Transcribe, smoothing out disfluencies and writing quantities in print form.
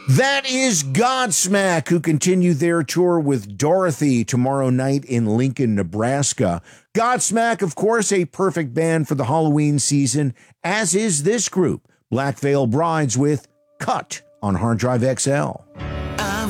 That is Godsmack, who continue their tour with Dorothy tomorrow night in Lincoln, Nebraska. Godsmack, of course, a perfect band for the Halloween season, as is this group, Black Veil Brides with Cut on Hard Drive XL.